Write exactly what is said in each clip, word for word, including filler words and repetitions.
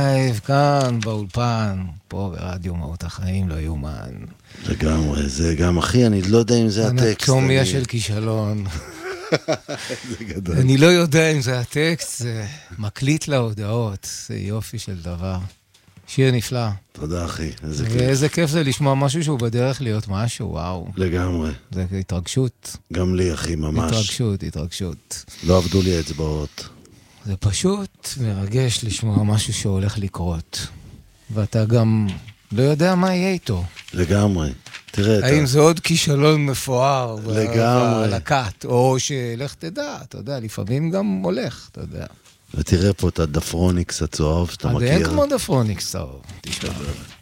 כאן באולפן, פה ברדיו מהות החיים, לא יומן. לגמרי, זה גם אחי, אני לא יודע אם זה הטקסט. אנטומיה של כישלון. אני לא יודע אם זה הטקסט, זה מקליט להודעות, זה יופי של דבר. שיר נפלא. תודה אחי, איזה כיף. ואיזה כיף זה לשמוע משהו שהוא בדרך להיות משהו, וואו. לגמרי. זה התרגשות. גם לי אחי, ממש. התרגשות, התרגשות. לא עבדו לי אצבעות. זה פשוט מרגש לשמוע משהו שהולך לקרות. ואתה גם לא יודע מה יהיה איתו. לגמרי. תראה, האם זה עוד כישלון מפואר לגמרי. בלקט, או שלך תדע, אתה יודע, לפעמים גם הולך, אתה יודע. ותראה פה את הדפרוניקס הצהוב שאתה מכיר. אין כמו דפרוניקס צהוב, תשמע.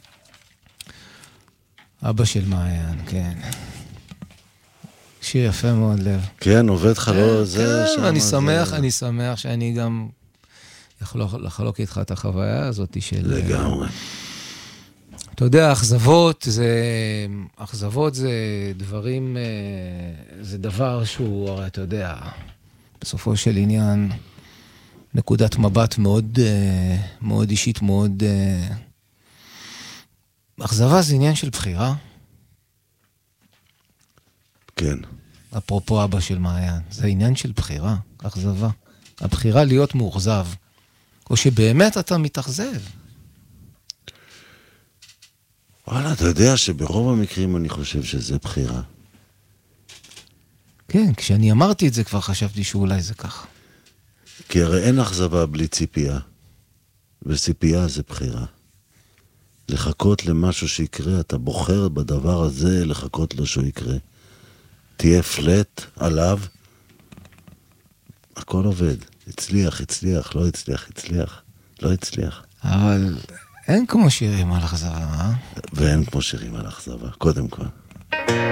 אבא של מעיין, כן. שיר יפה מאוד לב. כן, עובד לך לא זה. כן, אני שמח, אני שמח שאני גם יכול לחלוק איתך את החוויה הזאת של... לגמרי. אתה יודע, אכזבות זה, אכזבות זה דברים, זה דבר שהוא, הרי אתה יודע, בסופו של עניין, נקודת מבט מאוד, מאוד אישית, מאוד... אכזבה זה עניין של בחירה. כן. אפרופו אבא של מעיין, זה עניין של בחירה, אכזבה. הבחירה להיות מאוכזב, או שבאמת אתה מתאכזב. וואלה, אתה יודע שברוב המקרים אני חושב שזה בחירה. כן, כשאני אמרתי את זה כבר חשבתי שאולי זה כך. כי הרי אין אכזבה בלי ציפייה. וציפייה זה בחירה. לחכות למשהו שיקרה, אתה בוחר בדבר הזה לחכות לו שהוא יקרה. תהיה פלט עליו, הכל עובד. הצליח, הצליח, לא הצליח, הצליח, לא הצליח. אבל אין כמו שירים על אכזבה, אה? ואין כמו שירים על אכזבה, קודם כל.